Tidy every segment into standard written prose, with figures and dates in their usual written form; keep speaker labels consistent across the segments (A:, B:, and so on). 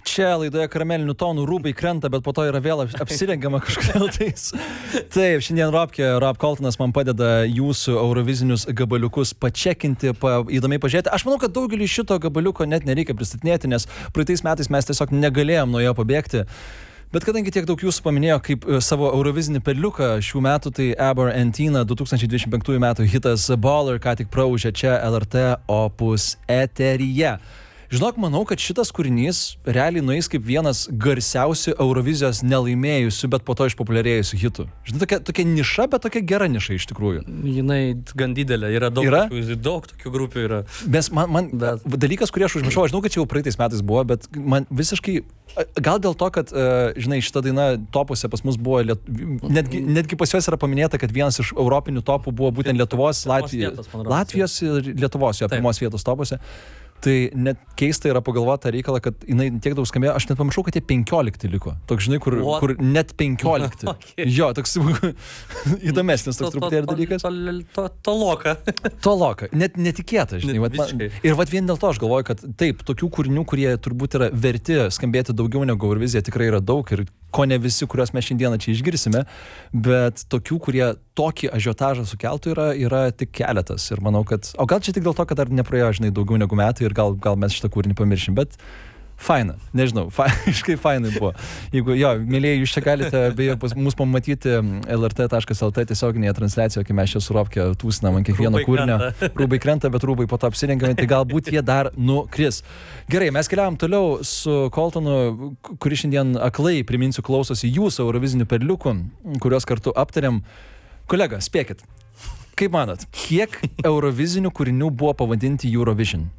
A: Čia laidoje karamelinių tonų rūbai krenta, bet po to yra vėl apsirengiama kažkodėl tais. Taip, šiandien Rob Coltonas man padeda jūsų eurovizinius gabaliukus pačekinti, įdomiai pažiūrėti. Aš manau, kad daugelį šito gabaliuko net nereikia pristatinėti, nes praeitais metais mes tiesiog negalėjom nuo jo pabėgti. Bet kadangi tiek daug jūsų paminėjo kaip savo eurovizinį perliuką šių metų, tai Abba and Tina 2025 metų hitas Baller ką tik praūžė čia LRT Opus eteryje. Žinok, manau, kad šitas kūrinys realiai nueis kaip vienas garsiausių Eurovizijos nelaimėjusių, bet po to išpopuliarėjusių hitų. Žinai, tokia niša, bet tokia gera niša iš tikrųjų.
B: Jinai gan didelė, yra daug tokių grupių yra.
A: Bet man dalykas, kurį aš užmiršau, aš žinau, kad čia jau praeitais metais buvo, bet man visiškai, gal dėl to, kad, žinai, šita daina topuose pas mus buvo, netgi pas juos yra paminėta, kad vienas iš europinių topų buvo būtent Lietuvos, Latvijos ir Lietuvos jo pirmos vietos topuose. Tai net keista yra pagalvoti tą reikalą, kad jinai tiek daug skambėjo, aš net pamiršau, kad jie 15 liko. Toks, žinai, kur net 15. Okay. Jo, toks įdomesnis toks truputėlį dalykas. Toloka. Net netikėta, žinai. Ir vien dėl to aš galvoju, kad taip, tokių kūrinių, kurie turbūt yra verti skambėti daugiau negu Eurovizija, tikrai yra daug ir ko ne visi, kuriuos mes šiandieną čia išgirsime, bet tokių, kurie tokį ažiotažą sukeltų yra tik keletas. Ir manau, kad... O gal čia tik dėl to, kad dar nepraėjo, žinai, daugiau negu metai ir gal mes šitą kūrinį pamiršim, bet faina, nežinau, iškai fainai buvo. Jeigu, jo, mėlėjai, jūs čia galite beje mus pamatyti lrt.lt tiesioginėje transliacijoje, kai mes čia su Robke tūsinam ant kiekvieno kūrinio. Rūbai krenta, bet rūbai po to apsirengiami, tai galbūt jie dar nukris. Gerai, mes keliavom toliau su Coltonu, kuris šiandien aklai, priminsiu, klausosi jūsų eurovizinių perliukų, kuriuos kartu aptariam. Kolega, spėkit, kaip manot, kiek eurovizinių kūrinių buvo pavadinti Eurovision?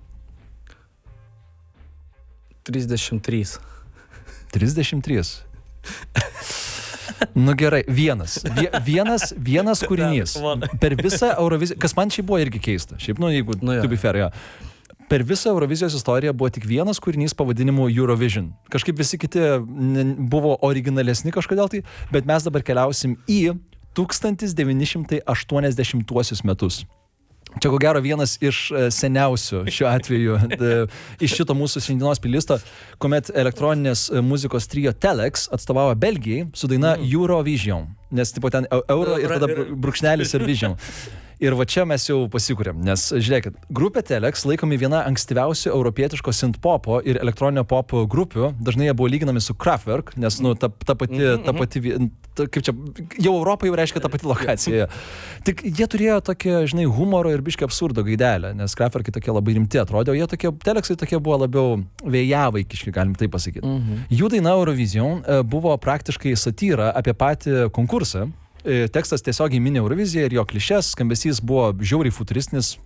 B: 33.
A: 33. Nu gerai, vienas kūrinys. Per visą Euroviziją, kas man šiaip buvo irgi keista. Šiaip, jeigu to be fair, per visą Eurovizijos istoriją buvo tik vienas kūrinys pavadinimu Eurovision. Kažkaip visi kiti buvo originalesni kažkodėl tai, bet mes dabar keliausim į 1980 metus. Čia ko gero vienas iš seniausių šiuo atveju iš šito mūsų šiandienos playlisto, kuomet elektroninės muzikos trio Telex atstovavo Belgijai su daina Eurovision, nes tipo ten euro ir tada brūkšnelis ir vision. Ir va čia mes jau pasikūrėm, nes žiūrėkit, grupė Telex laikomi viena ankstyviausių europietiško synthpopo ir elektroninio pop grupių. Dažnai jie buvo lyginami su Kraftwerk, nes ta pati kaip čia, jau Europa jau reiškia ta pati lokacija. Tik jie turėjo tokią, žinai, humoro ir biškį absurdo gaidelę, nes Kraftwerkai tokie labai rimti atrodė, o jie tokie, Telexai tokie buvo labiau vėjavaikiški, galim taip pasakyti. Jų daina Eurovision buvo praktiškai satyra apie patį konkursą. Tekstas tiesiogiai mini Euroviziją ir jo klišes, skambesys buvo žiauriai futuristinis,